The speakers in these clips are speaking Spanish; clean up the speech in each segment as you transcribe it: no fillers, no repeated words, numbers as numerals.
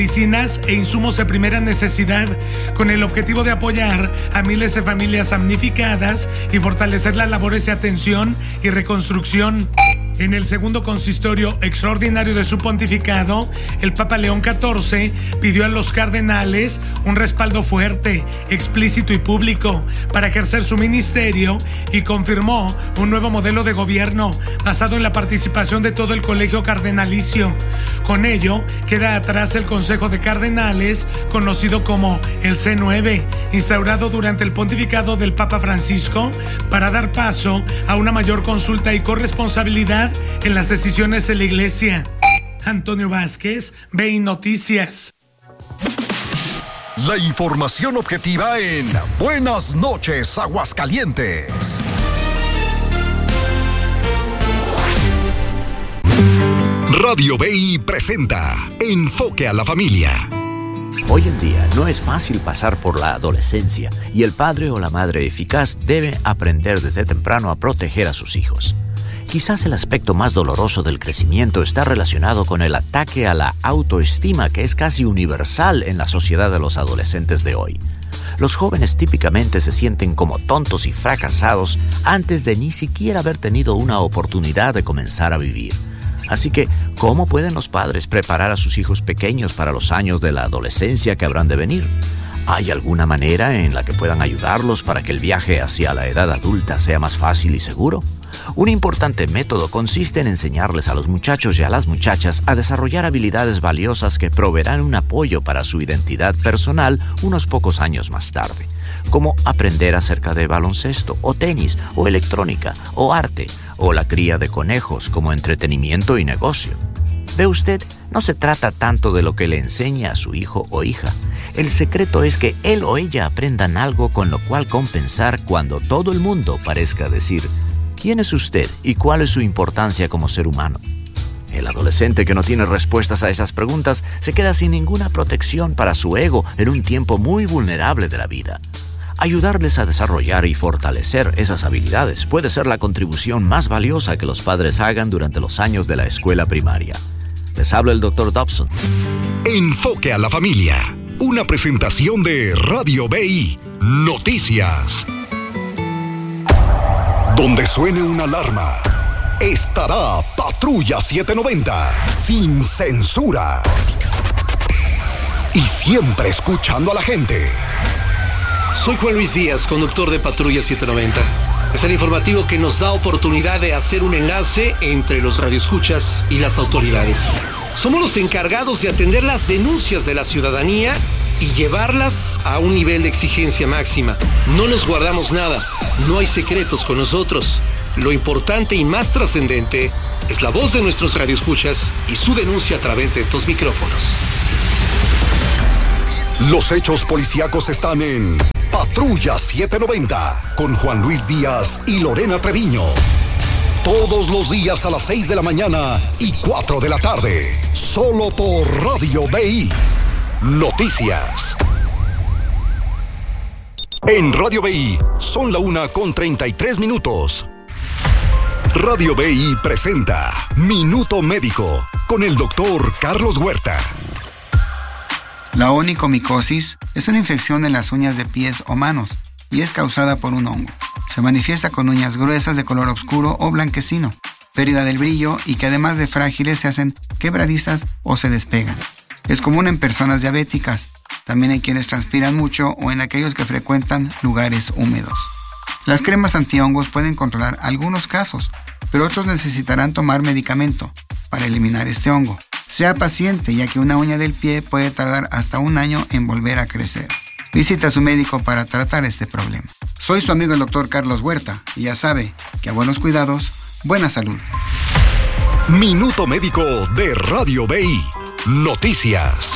medicinas e insumos de primera necesidad con el objetivo de apoyar a miles de familias damnificadas y fortalecer las labores de atención y reconstrucción. En el segundo consistorio extraordinario de su pontificado, el Papa León XIV pidió a los cardenales un respaldo fuerte, explícito y público para ejercer su ministerio y confirmó un nuevo modelo de gobierno basado en la participación de todo el colegio cardenalicio. Con ello, queda atrás el Consejo de Cardenales, conocido como el C9, instaurado durante el pontificado del Papa Francisco para dar paso a una mayor consulta y corresponsabilidad en las decisiones de la Iglesia. Antonio Vázquez, BI Noticias. La información objetiva en Buenas noches, Aguascalientes. Radio BI presenta Enfoque a la Familia. Hoy en día no es fácil pasar por la adolescencia y el padre o la madre eficaz debe aprender desde temprano a proteger a sus hijos. Quizás el aspecto más doloroso del crecimiento está relacionado con el ataque a la autoestima que es casi universal en la sociedad de los adolescentes de hoy. Los jóvenes típicamente se sienten como tontos y fracasados antes de ni siquiera haber tenido una oportunidad de comenzar a vivir. Así que, ¿cómo pueden los padres preparar a sus hijos pequeños para los años de la adolescencia que habrán de venir? ¿Hay alguna manera en la que puedan ayudarlos para que el viaje hacia la edad adulta sea más fácil y seguro? Un importante método consiste en enseñarles a los muchachos y a las muchachas a desarrollar habilidades valiosas que proveerán un apoyo para su identidad personal unos pocos años más tarde, como aprender acerca de baloncesto, o tenis, o electrónica, o arte, o la cría de conejos como entretenimiento y negocio. ¿Ve usted? No se trata tanto de lo que le enseña a su hijo o hija. El secreto es que él o ella aprendan algo con lo cual compensar cuando todo el mundo parezca decir: ¿quién es usted y cuál es su importancia como ser humano? El adolescente que no tiene respuestas a esas preguntas se queda sin ninguna protección para su ego en un tiempo muy vulnerable de la vida. Ayudarles a desarrollar y fortalecer esas habilidades puede ser la contribución más valiosa que los padres hagan durante los años de la escuela primaria. Les habla el Dr. Dobson. Enfoque a la familia. Una presentación de Radio BI Noticias. Donde suene una alarma, estará Patrulla 790, sin censura. Y siempre escuchando a la gente. Soy Juan Luis Díaz, conductor de Patrulla 790. Es el informativo que nos da oportunidad de hacer un enlace entre los radioescuchas y las autoridades. Somos los encargados de atender las denuncias de la ciudadanía y llevarlas a un nivel de exigencia máxima. No nos guardamos nada, no hay secretos con nosotros. Lo importante y más trascendente es la voz de nuestros radioescuchas y su denuncia a través de estos micrófonos. Los hechos policíacos están en Patrulla 790 con Juan Luis Díaz y Lorena Treviño. Todos los días a las 6 de la mañana y 4 de la tarde. Solo por Radio BI Noticias. En Radio BI son la 1:33. Radio BI presenta Minuto Médico con el doctor Carlos Huerta. La onicomicosis es una infección en las uñas de pies o manos y es causada por un hongo. Se manifiesta con uñas gruesas de color oscuro o blanquecino, pérdida del brillo y que además de frágiles se hacen quebradizas o se despegan. Es común en personas diabéticas, también en quienes transpiran mucho o en aquellos que frecuentan lugares húmedos. Las cremas antihongos pueden controlar algunos casos, pero otros necesitarán tomar medicamento para eliminar este hongo. Sea paciente, ya que una uña del pie puede tardar hasta 1 año en volver a crecer. Visita a su médico para tratar este problema. Soy su amigo el doctor Carlos Huerta y ya sabe que a buenos cuidados, buena salud. Minuto Médico de Radio BI Noticias.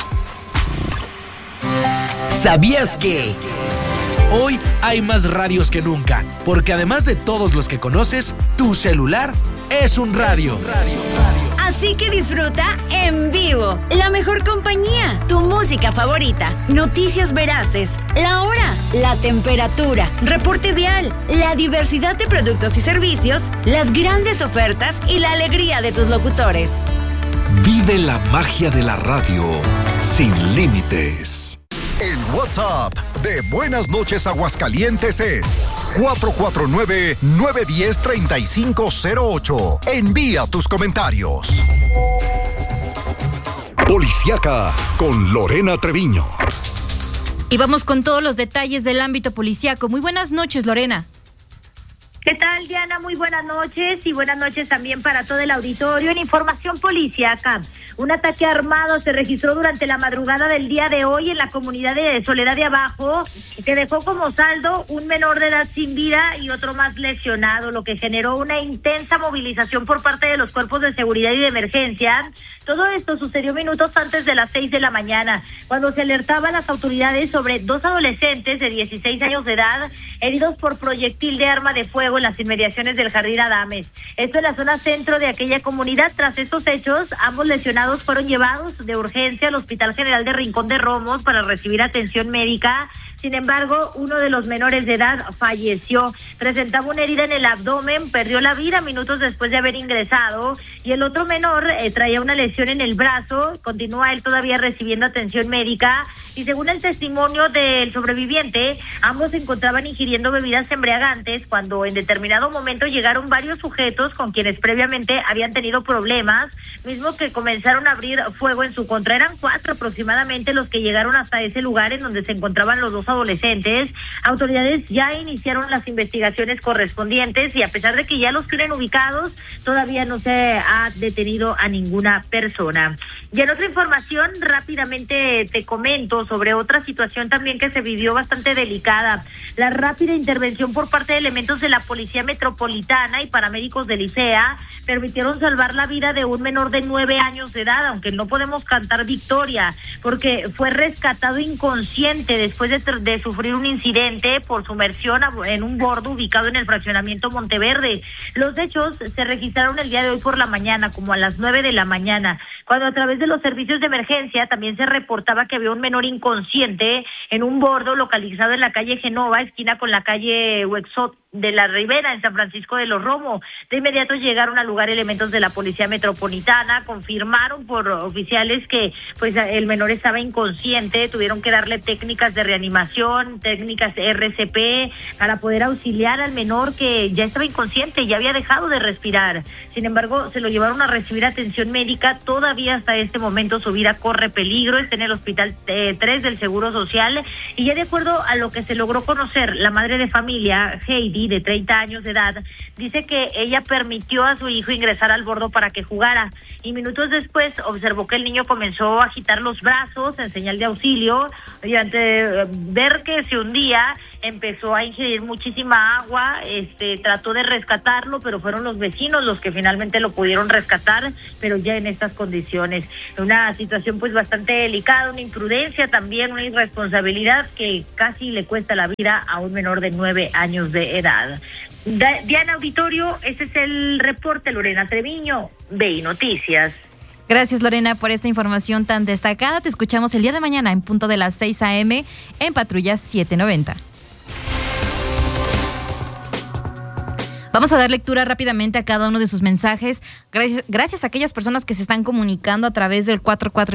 ¿Sabías que hoy hay más radios que nunca? Porque además de todos los que conoces, tu celular es un radio. Así que disfruta en vivo la mejor compañía, tu música favorita, noticias veraces, la hora, la temperatura, reporte vial, la diversidad de productos y servicios, las grandes ofertas y la alegría de tus locutores. Vive Vive la magia de la radio sin límites. El WhatsApp de Buenas Noches Aguascalientes es 449-910-3508. Envía tus comentarios. Policiaca con Lorena Treviño. Y vamos con todos los detalles del ámbito policiaco. Muy buenas noches, Lorena. ¿Qué tal, Diana? Muy buenas noches y buenas noches también para todo el auditorio. En información policiaca, un ataque armado se registró durante la madrugada del día de hoy en la comunidad de Soledad de Abajo, que dejó como saldo un menor de edad sin vida y otro más lesionado, lo que generó una intensa movilización por parte de los cuerpos de seguridad y de emergencia. Todo esto sucedió minutos antes de las 6 de la mañana, cuando se alertaba a las autoridades sobre 2 adolescentes de 16 años de edad heridos por proyectil de arma de fuego en las inmediaciones del Jardín Adames. Esto en la zona centro de aquella comunidad. Tras estos hechos, ambos lesionados fueron llevados de urgencia al Hospital General de Rincón de Romos para recibir atención médica. Sin embargo, uno de los menores de edad falleció. Presentaba una herida en el abdomen, perdió la vida minutos después de haber ingresado, y el otro menor traía una lesión en el brazo. Continúa él todavía recibiendo atención médica, y según el testimonio del sobreviviente, ambos se encontraban ingiriendo bebidas embriagantes cuando en determinado momento llegaron varios sujetos con quienes previamente habían tenido problemas, mismo que comenzaron a abrir fuego en su contra. Eran 4 aproximadamente los que llegaron hasta ese lugar en donde se encontraban los 2 adolescentes. Autoridades ya iniciaron las investigaciones correspondientes y a pesar de que ya los tienen ubicados, todavía no se ha detenido a ninguna persona. Y en otra información, rápidamente te comento sobre otra situación también que se vivió bastante delicada. La rápida intervención por parte de elementos de la Policía Metropolitana y paramédicos del ICEA permitieron salvar la vida de un menor de 9 años de edad, aunque no podemos cantar victoria, porque fue rescatado inconsciente después de sufrir un incidente por sumersión en un bordo ubicado en el fraccionamiento Monteverde. Los hechos se registraron el día de hoy por la mañana, como a las 9 de la mañana, cuando a través de los servicios de emergencia también se reportaba que había un menor inconsciente en un bordo localizado en la calle Genova, esquina con la calle Huexot de la Ribera, en San Francisco de los Romo. De inmediato llegaron al lugar elementos de la Policía Metropolitana, confirmaron por oficiales que pues el menor estaba inconsciente, tuvieron que darle técnicas de reanimación, técnicas RCP, para poder auxiliar al menor que ya estaba inconsciente, ya había dejado de respirar. Sin embargo, se lo llevaron a recibir atención médica. Todavía hasta este momento su vida corre peligro, está en el Hospital 3 del Seguro Social, y ya de acuerdo a lo que se logró conocer, la madre de familia, Heidi, de 30 años de edad, dice que ella permitió a su hijo ingresar al bordo para que jugara, y minutos después observó que el niño comenzó a agitar los brazos en señal de auxilio, y ante ver que se hundía, empezó a ingerir muchísima agua. Trató de rescatarlo, pero fueron los vecinos los que finalmente lo pudieron rescatar, pero ya en estas condiciones. Una situación pues bastante delicada, una imprudencia también, una irresponsabilidad que casi le cuesta la vida a un menor de 9 años de edad. Diana, auditorio, este es el reporte. Lorena Treviño, BI Noticias. Gracias, Lorena, por esta información tan destacada. Te escuchamos el día de mañana en punto de las 6 a.m. en Patrulla 790. Vamos a dar lectura rápidamente a cada uno de sus mensajes. Gracias a aquellas personas que se están comunicando a través del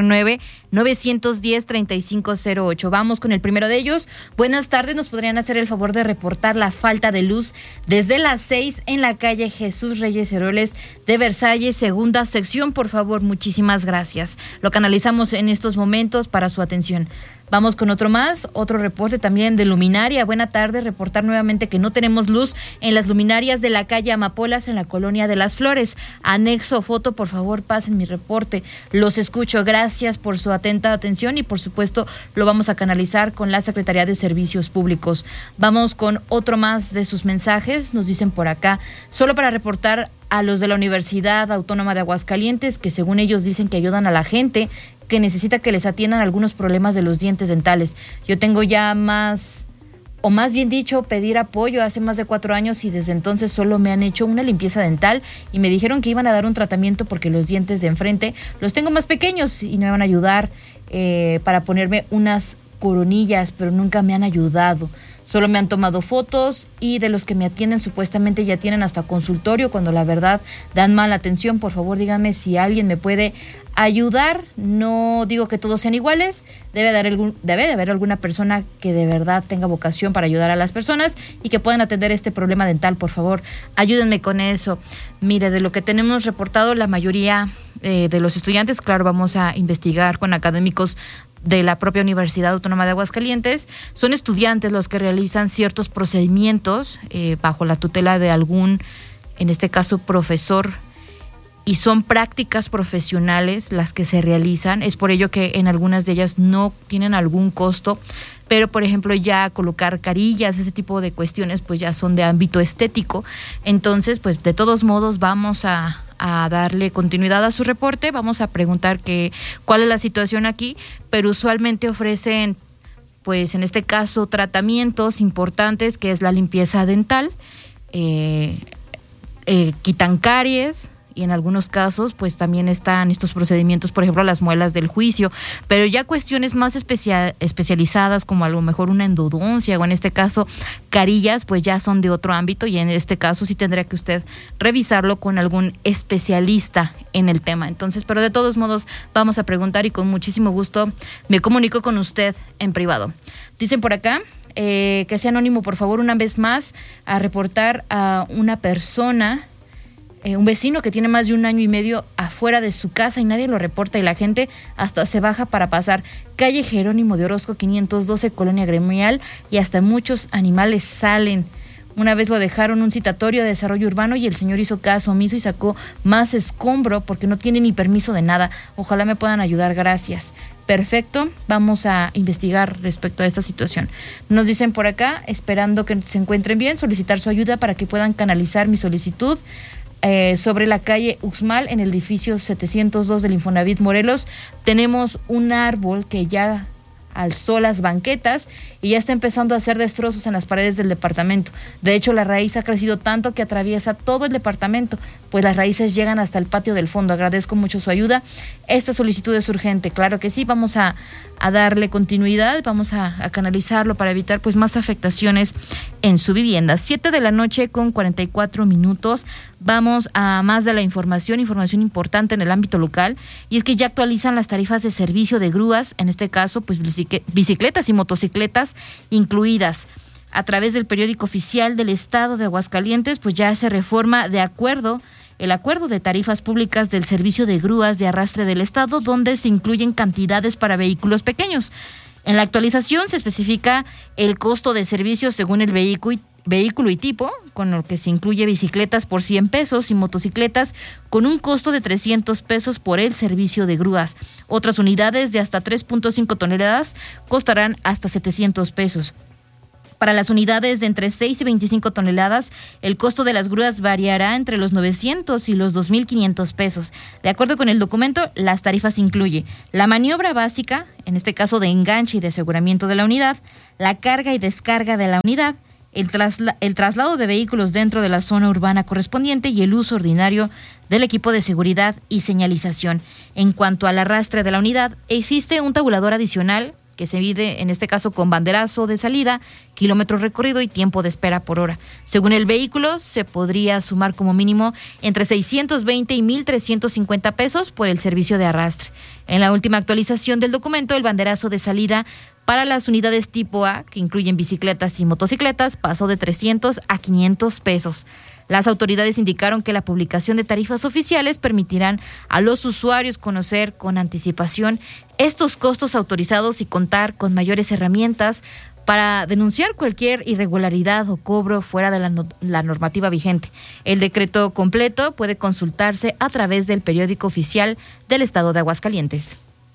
449-910-3508. Vamos con el primero de ellos. Buenas tardes, ¿nos podrían hacer el favor de reportar la falta de luz desde las 6 en la calle Jesús Reyes Heroles de Versalles, segunda sección? Por favor, muchísimas gracias. Lo canalizamos en estos momentos para su atención. Vamos con otro más, otro reporte también de luminaria. Buena tarde, reportar nuevamente que no tenemos luz en las luminarias de la calle Amapolas en la colonia de Las Flores. Anexo foto, por favor, pasen mi reporte. Los escucho, gracias por su atenta atención y por supuesto lo vamos a canalizar con la Secretaría de Servicios Públicos. Vamos con otro más de sus mensajes, nos dicen por acá, solo para reportar a los de la Universidad Autónoma de Aguascalientes, que según ellos dicen que ayudan a la gente que necesita que les atiendan algunos problemas de los dientes dentales. Yo tengo ya más bien dicho, pedir apoyo hace más de 4 años y desde entonces solo me han hecho una limpieza dental y me dijeron que iban a dar un tratamiento porque los dientes de enfrente los tengo más pequeños y me van a ayudar para ponerme unas coronillas, pero nunca me han ayudado. Solo me han tomado fotos y de los que me atienden supuestamente ya tienen hasta consultorio, cuando la verdad dan mala atención. Por favor, díganme si alguien me puede ayudar. No digo que todos sean iguales, debe de haber alguna persona que de verdad tenga vocación para ayudar a las personas y que puedan atender este problema dental. Por favor, ayúdenme con eso. Mire, de lo que tenemos reportado, la mayoría de los estudiantes, claro, vamos a investigar con académicos de la propia Universidad Autónoma de Aguascalientes, son estudiantes los que realizan ciertos procedimientos bajo la tutela de algún, en este caso, profesor, y son prácticas profesionales las que se realizan. Es por ello que en algunas de ellas no tienen algún costo, pero por ejemplo ya colocar carillas, ese tipo de cuestiones pues ya son de ámbito estético. Entonces pues de todos modos vamos a darle continuidad a su reporte, vamos a preguntar cuál es la situación aquí, pero usualmente ofrecen pues en este caso tratamientos importantes, que es la limpieza dental, quitan caries, y en algunos casos pues también están estos procedimientos, por ejemplo las muelas del juicio, pero ya cuestiones más especializadas como a lo mejor una endodoncia o en este caso carillas, pues ya son de otro ámbito, y en este caso sí tendría que usted revisarlo con algún especialista en el tema. Entonces, pero de todos modos vamos a preguntar y con muchísimo gusto me comunico con usted en privado. Dicen por acá que sea anónimo, por favor, una vez más, a reportar a una persona, un vecino que tiene más de 1 año y medio afuera de su casa y nadie lo reporta y la gente hasta se baja para pasar. Calle Jerónimo de Orozco 512, Colonia Gremial, y hasta muchos animales salen. Una vez lo dejaron un citatorio de desarrollo urbano y el señor hizo caso omiso y sacó más escombro porque no tiene ni permiso de nada. Ojalá me puedan ayudar, gracias. Perfecto, vamos a investigar respecto a esta situación. Nos dicen por acá, esperando que se encuentren bien, solicitar su ayuda para que puedan canalizar mi solicitud. Sobre la calle Uxmal, en el edificio 702 del Infonavit Morelos, tenemos un árbol que ya alzó las banquetas y ya está empezando a hacer destrozos en las paredes del departamento. De hecho, la raíz ha crecido tanto que atraviesa todo el departamento, pues las raíces llegan hasta el patio del fondo. Agradezco mucho su ayuda. Esta solicitud es urgente, claro que sí, vamos a darle continuidad, vamos a canalizarlo para evitar pues más afectaciones en su vivienda. 7:44 p.m. Vamos a más de la información importante en el ámbito local, y es que ya actualizan las tarifas de servicio de grúas, en este caso pues bicicletas y motocicletas incluidas. A través del periódico oficial del Estado de Aguascalientes, pues ya se reforma el acuerdo de tarifas públicas del servicio de grúas de arrastre del Estado, donde se incluyen cantidades para vehículos pequeños. En la actualización se especifica el costo de servicio según el vehículo y tipo, con lo que se incluye bicicletas por 100 pesos y motocicletas con un costo de 300 pesos por el servicio de grúas. Otras unidades de hasta 3.5 toneladas costarán hasta 700 pesos. Para las unidades de entre 6 y 25 toneladas, el costo de las grúas variará entre los 900 y los 2.500 pesos. De acuerdo con el documento, las tarifas incluye la maniobra básica, en este caso de enganche y de aseguramiento de la unidad, la carga y descarga de la unidad, el traslado de vehículos dentro de la zona urbana correspondiente y el uso ordinario del equipo de seguridad y señalización. En cuanto al arrastre de la unidad, existe un tabulador adicional que se mide en este caso con banderazo de salida, kilómetro recorrido y tiempo de espera por hora. Según el vehículo, se podría sumar como mínimo entre 620 y 1.350 pesos por el servicio de arrastre. En la última actualización del documento, el banderazo de salida para las unidades tipo A, que incluyen bicicletas y motocicletas, pasó de 300 a 500 pesos. Las autoridades indicaron que la publicación de tarifas oficiales permitirán a los usuarios conocer con anticipación estos costos autorizados y contar con mayores herramientas para denunciar cualquier irregularidad o cobro fuera de la normativa vigente. El decreto completo puede consultarse a través del periódico oficial del Estado de Aguascalientes.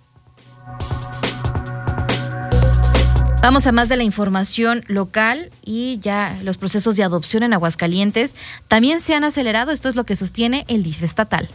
Vamos a más de la información local y ya los procesos de adopción en Aguascalientes también se han acelerado. Esto es lo que sostiene el DIF estatal.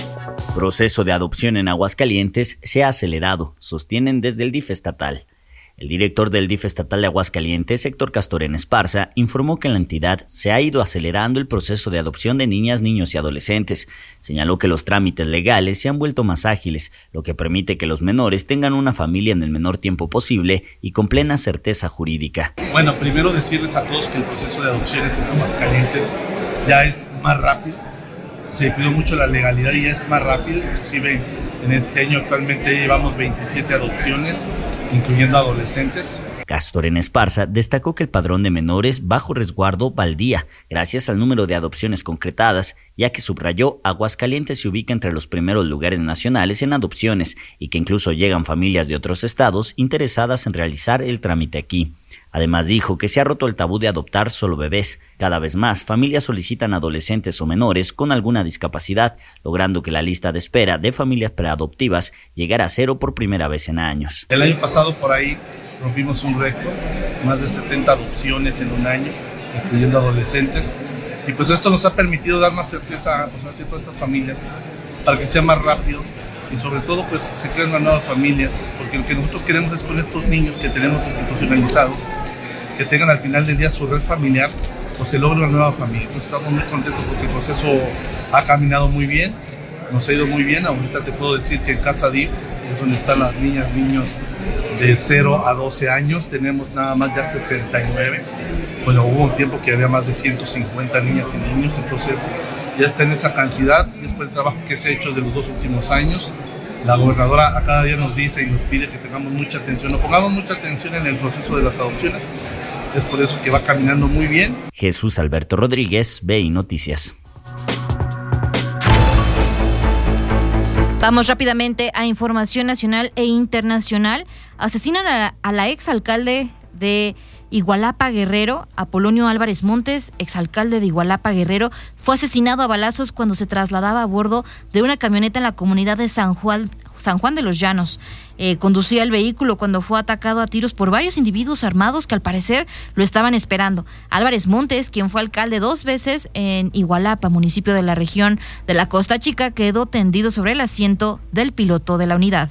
Proceso de adopción en Aguascalientes se ha acelerado, sostienen desde el DIF estatal. El director del DIF estatal de Aguascalientes, Héctor Castorena Esparza, informó que en la entidad se ha ido acelerando el proceso de adopción de niñas, niños y adolescentes. Señaló que los trámites legales se han vuelto más ágiles, lo que permite que los menores tengan una familia en el menor tiempo posible y con plena certeza jurídica. Bueno, primero decirles a todos que el proceso de adopciones en Aguascalientes ya es más rápido. Se cuidó mucho la legalidad y ya es más rápido. Inclusive en este año actualmente llevamos 27 adopciones, incluyendo adolescentes. Castorena Esparza destacó que el padrón de menores bajo resguardo va al día, gracias al número de adopciones concretadas, ya que subrayó Aguascalientes se ubica entre los primeros lugares nacionales en adopciones y que incluso llegan familias de otros estados interesadas en realizar el trámite aquí. Además dijo que se ha roto el tabú de adoptar solo bebés. Cada vez más familias solicitan adolescentes o menores con alguna discapacidad, logrando que la lista de espera de familias preadoptivas llegara a 0 por primera vez en años. El año pasado por ahí rompimos un récord, más de 70 adopciones en un año, incluyendo adolescentes. Y pues esto nos ha permitido dar más certeza a todas estas familias para que sea más rápido y sobre todo pues se creen unas nuevas familias, porque lo que nosotros queremos es con estos niños que tenemos institucionalizados, que tengan al final del día su red familiar, pues se logra una nueva familia. Pues estamos muy contentos porque el proceso ha caminado muy bien, nos ha ido muy bien. Ahorita te puedo decir que en Casa DIF es donde están las niñas, niños de 0 a 12 años, tenemos nada más ya 69. Bueno, hubo un tiempo que había más de 150 niñas y niños, entonces ya está en esa cantidad. Después del trabajo que se ha hecho de los 2 últimos años, la gobernadora a cada día nos dice y nos pide que tengamos mucha atención, o pongamos mucha atención en el proceso de las adopciones. Es por eso que va caminando muy bien. Jesús Alberto Rodríguez, BI Noticias. Vamos rápidamente a información nacional e internacional. Asesinan a la exalcalde de Igualapa, Guerrero. Apolonio Álvarez Montes, exalcalde de Igualapa, Guerrero, fue asesinado a balazos cuando se trasladaba a bordo de una camioneta en la comunidad de San Juan de los Llanos. Conducía el vehículo cuando fue atacado a tiros por varios individuos armados que al parecer lo estaban esperando. Álvarez Montes, quien fue alcalde 2 veces en Igualapa, municipio de la región de la Costa Chica, quedó tendido sobre el asiento del piloto de la unidad.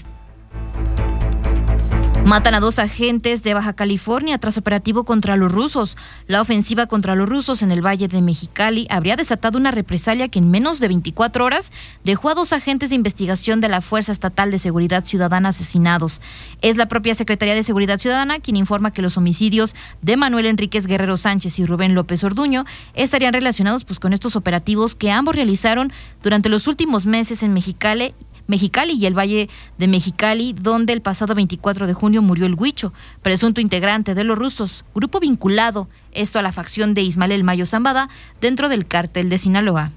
Matan a 2 agentes de Baja California tras operativo contra los rusos. La ofensiva contra los rusos en el Valle de Mexicali habría desatado una represalia que en menos de 24 horas dejó a 2 agentes de investigación de la Fuerza Estatal de Seguridad Ciudadana asesinados. Es la propia Secretaría de Seguridad Ciudadana quien informa que los homicidios de Manuel Enríquez Guerrero Sánchez y Rubén López Orduño estarían relacionados con estos operativos que ambos realizaron durante los últimos meses en Mexicali y el Valle de Mexicali, donde el pasado 24 de junio murió el Huicho, presunto integrante de los rusos, grupo vinculado a la facción de Ismael El Mayo Zambada dentro del cártel de Sinaloa.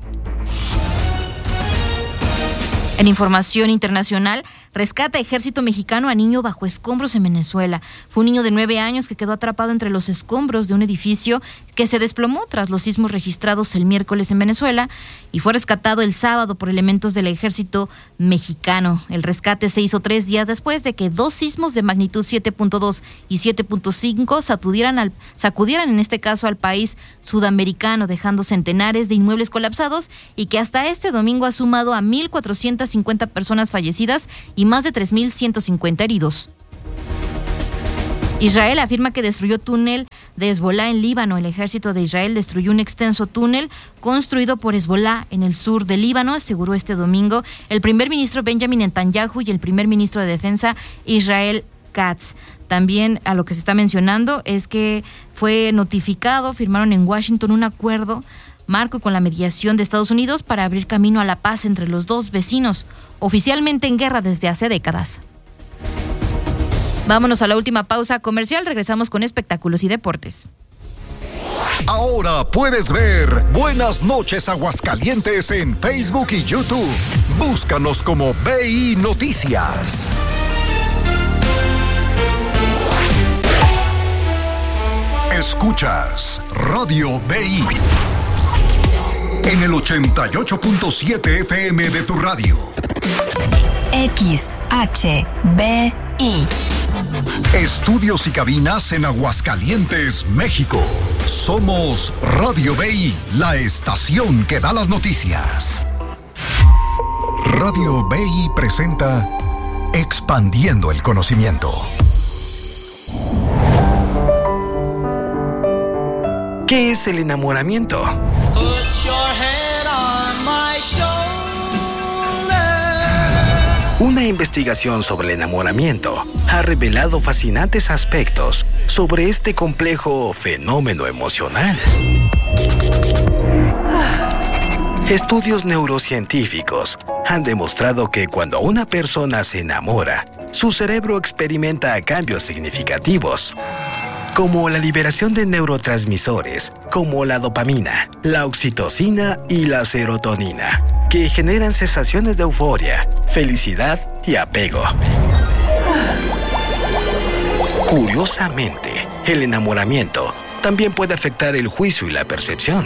En información internacional, rescata ejército mexicano a niño bajo escombros en Venezuela. Fue un niño de 9 años que quedó atrapado entre los escombros de un edificio que se desplomó tras los sismos registrados el miércoles en Venezuela y fue rescatado el sábado por elementos del ejército mexicano. El rescate se hizo 3 días después de que 2 sismos de magnitud 7.2 y 7.5 sacudieran en este caso al país sudamericano, dejando centenares de inmuebles colapsados y que hasta este domingo ha sumado a 1,450 personas fallecidas y más de 3,150 heridos. Israel afirma que destruyó túnel de Hezbolá en Líbano. El ejército de Israel destruyó un extenso túnel construido por Hezbolá en el sur de Líbano, aseguró este domingo el primer ministro Benjamin Netanyahu y el primer ministro de Defensa Israel Katz. También a lo que se está mencionando es que fue notificado, firmaron en Washington un acuerdo marco con la mediación de Estados Unidos para abrir camino a la paz entre los 2 vecinos, oficialmente en guerra desde hace décadas. Vámonos a la última pausa comercial, regresamos con espectáculos y deportes. Ahora puedes ver Buenas noches Aguascalientes en Facebook y YouTube. Búscanos como BI Noticias. Escuchas Radio BI en el 88.7 FM de tu radio. XHBI. Estudios y cabinas en Aguascalientes, México. Somos Radio BI, la estación que da las noticias. Radio BI presenta Expandiendo el Conocimiento. ¿Qué es el enamoramiento? Una investigación sobre el enamoramiento ha revelado fascinantes aspectos sobre este complejo fenómeno emocional. Estudios neurocientíficos han demostrado que cuando una persona se enamora, su cerebro experimenta cambios significativos, como la liberación de neurotransmisores, como la dopamina, la oxitocina y la serotonina, que generan sensaciones de euforia, felicidad y apego. Curiosamente, el enamoramiento también puede afectar el juicio y la percepción,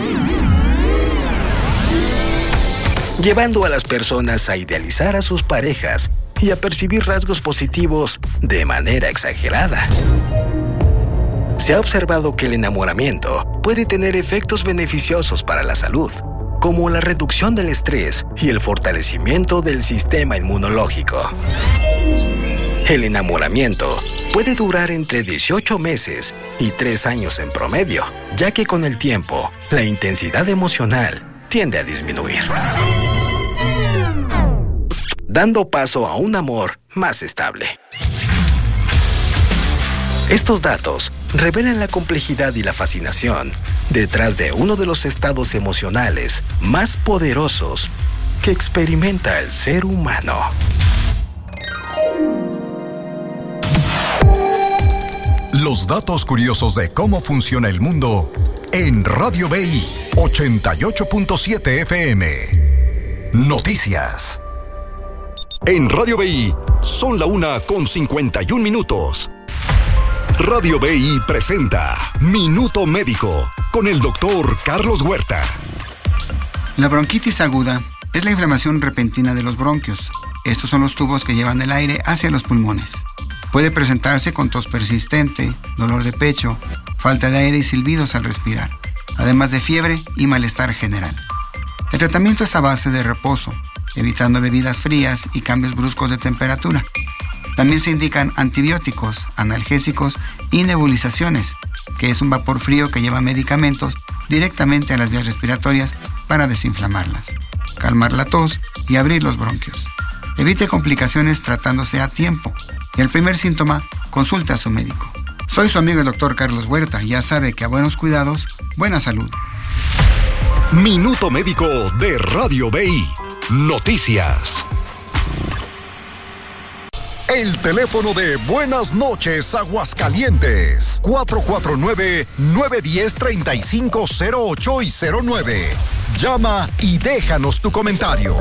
llevando a las personas a idealizar a sus parejas y a percibir rasgos positivos de manera exagerada. Se ha observado que el enamoramiento puede tener efectos beneficiosos para la salud, como la reducción del estrés y el fortalecimiento del sistema inmunológico. El enamoramiento puede durar entre 18 meses y 3 años en promedio, ya que con el tiempo, la intensidad emocional tiende a disminuir, dando paso a un amor más estable. Estos datos revelan la complejidad y la fascinación detrás de uno de los estados emocionales más poderosos que experimenta el ser humano. Los datos curiosos de cómo funciona el mundo en Radio BI 88.7 FM. Noticias. En Radio BI son la 1:51. Radio BI presenta Minuto Médico con el doctor Carlos Huerta. La bronquitis aguda es la inflamación repentina de los bronquios. Estos son los tubos que llevan el aire hacia los pulmones. Puede presentarse con tos persistente, dolor de pecho, falta de aire y silbidos al respirar, además de fiebre y malestar general. El tratamiento es a base de reposo, evitando bebidas frías y cambios bruscos de temperatura. También se indican antibióticos, analgésicos y nebulizaciones, que es un vapor frío que lleva medicamentos directamente a las vías respiratorias para desinflamarlas, calmar la tos y abrir los bronquios. Evite complicaciones tratándose a tiempo. Y el primer síntoma, consulta a su médico. Soy su amigo el doctor Carlos Huerta. Ya sabe que a buenos cuidados, buena salud. Minuto Médico de Radio BI. Noticias. El teléfono de Buenas Noches Aguascalientes, 449-910-3508 y 09. Llama y déjanos tu comentario.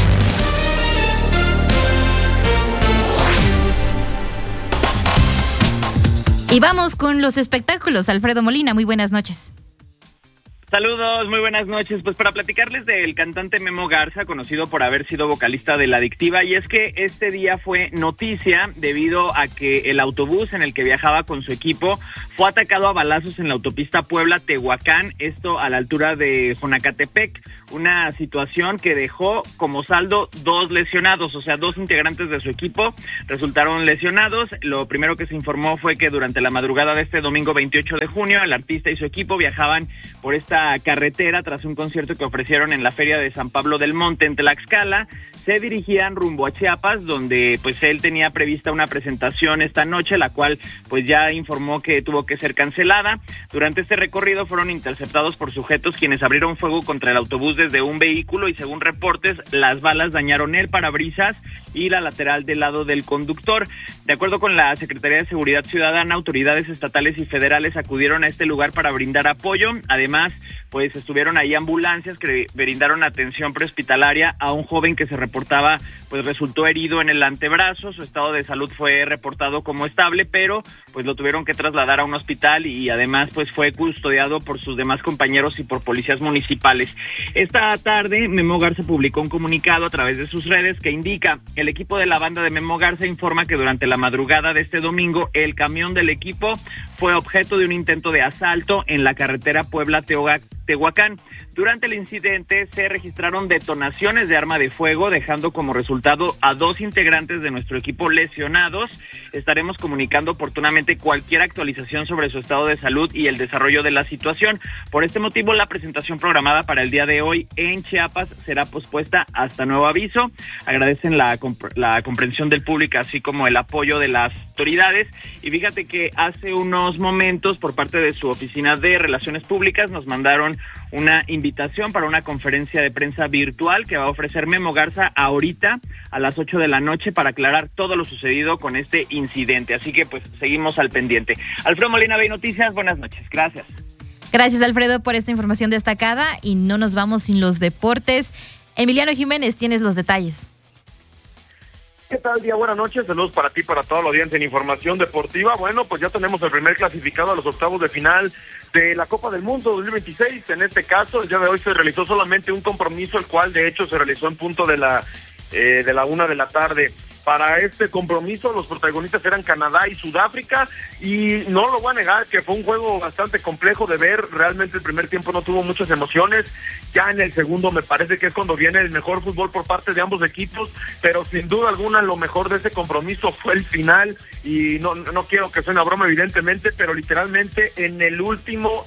Y vamos con los espectáculos. Alfredo Molina, muy buenas noches. Saludos, muy buenas noches. Pues para platicarles del cantante Memo Garza, conocido por haber sido vocalista de La Adictiva, y es que este día fue noticia debido a que el autobús en el que viajaba con su equipo fue atacado a balazos en la autopista Puebla-Tehuacán, esto a la altura de Jonacatepec, una situación que dejó como saldo 2 lesionados, o sea, 2 integrantes de su equipo resultaron lesionados. Lo primero que se informó fue que durante la madrugada de este domingo 28 de junio, el artista y su equipo viajaban por esta carretera tras un concierto que ofrecieron en la Feria de San Pablo del Monte en Tlaxcala. Se dirigían rumbo a Chiapas, donde pues él tenía prevista una presentación esta noche, la cual pues ya informó que tuvo que ser cancelada. Durante este recorrido fueron interceptados por sujetos quienes abrieron fuego contra el autobús desde un vehículo y según reportes, las balas dañaron el parabrisas y la lateral del lado del conductor. De acuerdo con la Secretaría de Seguridad Ciudadana, autoridades estatales y federales acudieron a este lugar para brindar apoyo. Además, pues estuvieron ahí ambulancias que brindaron atención prehospitalaria a un joven que se reportaba, pues resultó herido en el antebrazo. Su estado de salud fue reportado como estable, pero pues lo tuvieron que trasladar a un hospital y además pues fue custodiado por sus demás compañeros y por policías municipales. Esta tarde Memo Garza publicó un comunicado a través de sus redes que indica: el equipo de la banda de Memo Garza informa que durante la madrugada de este domingo el camión del equipo fue objeto de un intento de asalto en la carretera Puebla-Tehuacán. Durante el incidente se registraron detonaciones de arma de fuego, dejando como resultado a 2 integrantes de nuestro equipo lesionados. Estaremos comunicando oportunamente cualquier actualización sobre su estado de salud y el desarrollo de la situación. Por este motivo, la presentación programada para el día de hoy en Chiapas será pospuesta hasta nuevo aviso. Agradecen la comprensión del público, así como el apoyo de las autoridades. Y fíjate que hace unos momentos, por parte de su oficina de Relaciones Públicas, nos mandaron una invitación para una conferencia de prensa virtual que va a ofrecer Memo Garza ahorita a las 8 de la noche para aclarar todo lo sucedido con este incidente. Así que pues seguimos al pendiente. Alfredo Molina, BI Noticias, buenas noches. Gracias. Gracias, Alfredo, por esta información destacada, y no nos vamos sin los deportes. Emiliano Jiménez, tienes los detalles. ¿Qué tal, día? Buenas noches, saludos para ti, para toda la audiencia en Información Deportiva. Bueno, pues ya tenemos el primer clasificado a los octavos de final de la Copa del Mundo 2026. En este caso, el día de hoy se realizó solamente un compromiso, el cual de hecho se realizó en punto de la 1 de la tarde. Para este compromiso los protagonistas eran Canadá y Sudáfrica, y no lo voy a negar que fue un juego bastante complejo de ver. Realmente el primer tiempo no tuvo muchas emociones, ya en el segundo me parece que es cuando viene el mejor fútbol por parte de ambos equipos, pero sin duda alguna lo mejor de ese compromiso fue el final, y no quiero que suene a broma evidentemente, pero literalmente en el último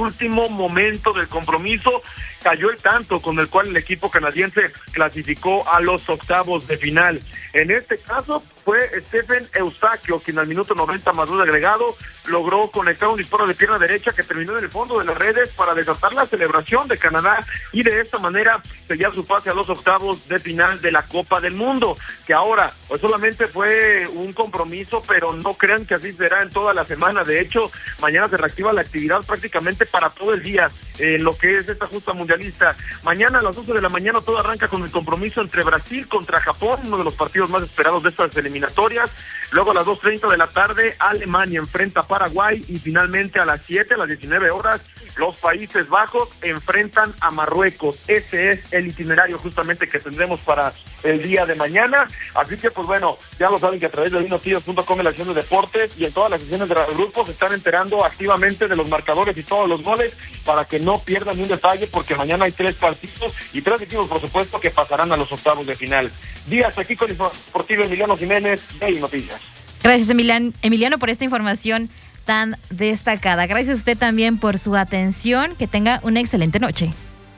momento del compromiso cayó el tanto con el cual el equipo canadiense clasificó a los octavos de final. En este caso fue Stephen Eustaquio quien al minuto 90 más 2 de agregado logró conectar un disparo de pierna derecha que terminó en el fondo de las redes para desatar la celebración de Canadá, y de esta manera sellar su pase a los octavos de final de la Copa del Mundo, que ahora pues solamente fue un compromiso, pero no crean que así será en toda la semana. De hecho, mañana se reactiva la actividad prácticamente para todo el día en lo que es esta justa mundialista. Mañana a las 12 de la mañana todo arranca con el compromiso entre Brasil contra Japón, uno de los partidos más esperados de estas eliminatorias. Luego a las 2:30 de la tarde Alemania enfrenta a Paraguay, y finalmente a las 7, a las 19 horas, los Países Bajos enfrentan a Marruecos. Ese es el itinerario justamente que tendremos para el día de mañana. Así que pues bueno, ya lo saben que a través de binoticias.com en la sección de deportes y en todas las sesiones de Radio Grupo se están enterando activamente de los marcadores y todos los goles para que no pierdan ni un detalle, porque mañana hay 3 partidos y 3 equipos por supuesto que pasarán a los octavos de final. Días aquí con el Deportivo Emiliano Jiménez, BI Noticias. Gracias, Emiliano, por esta información tan destacada. Gracias a usted también por su atención. Que tenga una excelente noche.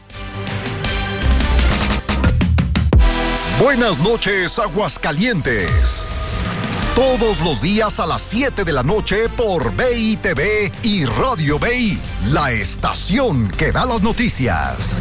Buenas noches, Aguascalientes. Todos los días a las 7 de la noche por BI TV y Radio BI, la estación que da las noticias.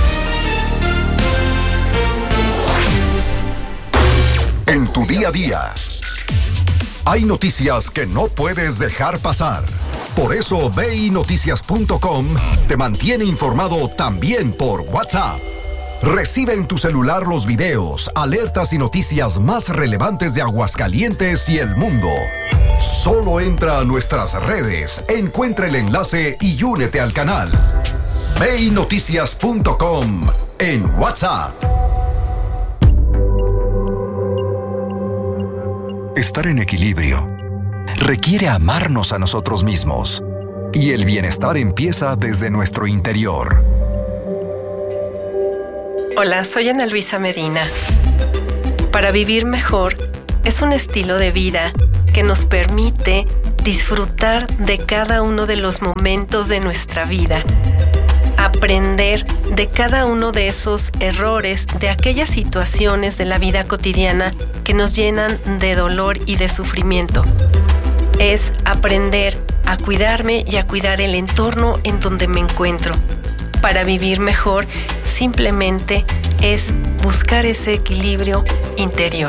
En tu día a día hay noticias que no puedes dejar pasar. Por eso BINoticias.com te mantiene informado también por WhatsApp. Recibe en tu celular los videos, alertas y noticias más relevantes de Aguascalientes y el mundo. Solo entra a nuestras redes, encuentra el enlace y únete al canal. BINoticias.com en WhatsApp. Estar en equilibrio requiere amarnos a nosotros mismos, y el bienestar empieza desde nuestro interior. Hola, soy Ana Luisa Medina. Para vivir mejor es un estilo de vida que nos permite disfrutar de cada uno de los momentos de nuestra vida, aprender de cada uno de esos errores, de aquellas situaciones de la vida cotidiana que nos llenan de dolor y de sufrimiento. Es aprender a cuidarme y a cuidar el entorno en donde me encuentro. Para vivir mejor, simplemente es buscar ese equilibrio interior.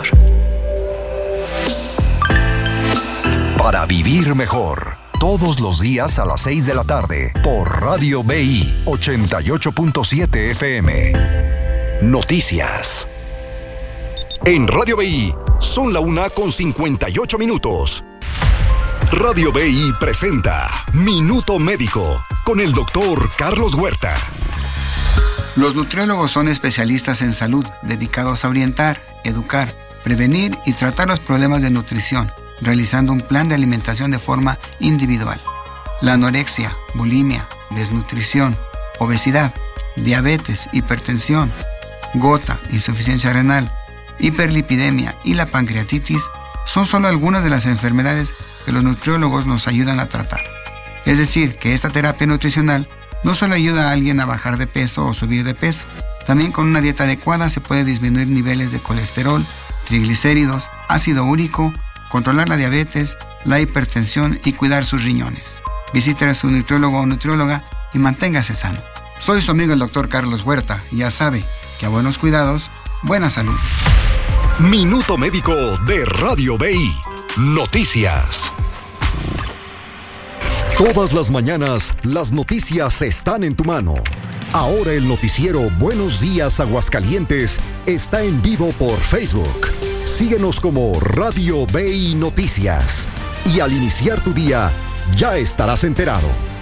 Para vivir mejor, todos los días a las 6 de la tarde, por Radio BI 88.7 FM. Noticias. En Radio BI son la 1:58. Radio BI presenta Minuto Médico con el doctor Carlos Huerta. Los nutriólogos son especialistas en salud, dedicados a orientar, educar, prevenir y tratar los problemas de nutrición, realizando un plan de alimentación de forma individual. La anorexia, bulimia, desnutrición, obesidad diabetes, hipertensión, gota, insuficiencia renal, hiperlipidemia y la pancreatitis son solo algunas de las enfermedades que los nutriólogos nos ayudan a tratar. Es decir, que esta terapia nutricional no solo ayuda a alguien a bajar de peso o subir de peso, también con una dieta adecuada se puede disminuir niveles de colesterol, triglicéridos, ácido úrico, controlar la diabetes, la hipertensión y cuidar sus riñones. Visite a su nutriólogo o nutrióloga y manténgase sano. Soy su amigo el Dr. Carlos Huerta y ya sabe que a buenos cuidados, buena salud. Minuto Médico de Radio BI. Noticias. Todas las mañanas, las noticias están en tu mano. Ahora el noticiero Buenos Días Aguascalientes está en vivo por Facebook. Síguenos como Radio BI Noticias. Y al iniciar tu día, ya estarás enterado.